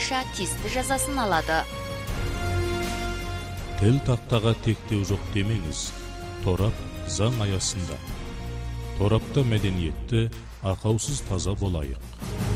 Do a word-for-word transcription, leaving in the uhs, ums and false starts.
боюнча тиісті жазасын алады. Тел тақтаға тектеу жоқ демеңіз. Торап заң аясында. Торапта мәдениетті, ақаусыз таза болайық.